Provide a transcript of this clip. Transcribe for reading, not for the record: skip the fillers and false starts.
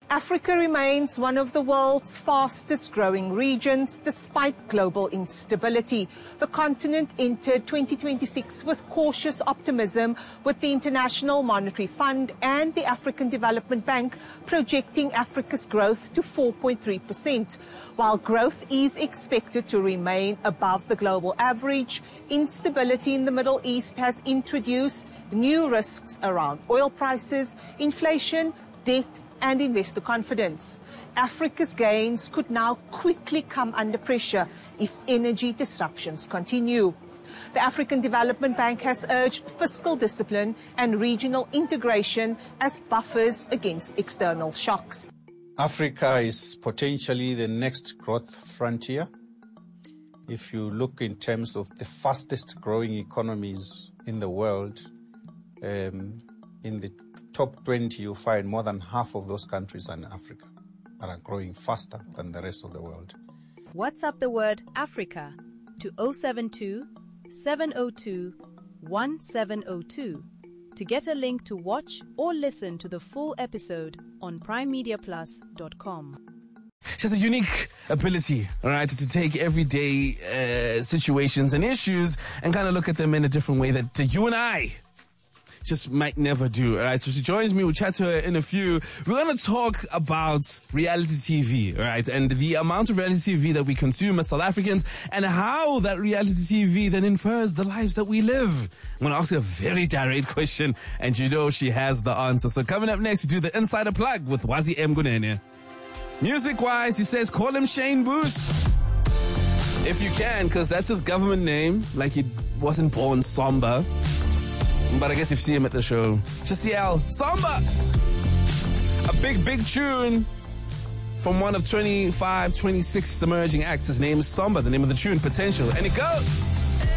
Africa remains one of the world's fastest growing regions despite global instability. The continent entered 2026 with cautious optimism, with the International Monetary Fund and the African Development Bank projecting Africa's growth to 4.3%. While growth is expected to remain above the global average, instability in the Middle East has introduced new risks around oil prices, inflation, debt, and investor confidence. Africa's gains could now quickly come under pressure if energy disruptions continue. The African Development Bank has urged fiscal discipline and regional integration as buffers against external shocks. Africa is potentially the next growth frontier. If you look in terms of the fastest growing economies in the world, in the top 20, you'll find more than half of those countries are in Africa that are growing faster than the rest of the world. WhatsApp the word Africa to 072 702 1702 to get a link to watch or listen to the full episode on primemediaplus.com. She has a unique ability, all right, to take everyday situations and issues and kind of look at them in a different way that you and I just might never do. All right, so she joins me. We'll chat to her in a few. We're going to talk about reality TV, all right, and the amount of reality TV that we consume as South Africans and how that reality TV then infers the lives that we live. I'm going to ask her a very direct question, and you know she has the answer. So coming up next, we do the Insider Plug with Wazi M. Gunene. Music-wise, he says, call him Shane Boos. If you can, because that's his government name, like he wasn't born Samba. But I guess if you see him at the show, just yell, Samba! A big tune from one of 25, 26 emerging acts. His name is Samba, the name of the tune, Potential. And it goes...